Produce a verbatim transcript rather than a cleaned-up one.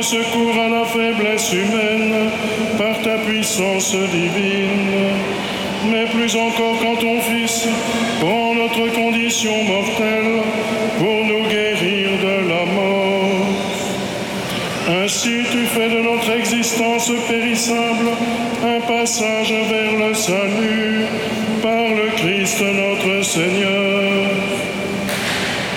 secours à la faiblesse humaine par ta puissance divine. Mais plus encore quand ton Fils prend notre condition mortelle pour nous guérir de la mort. Ainsi tu fais de notre existence périssable un passage vers le salut par le Christ notre Seigneur.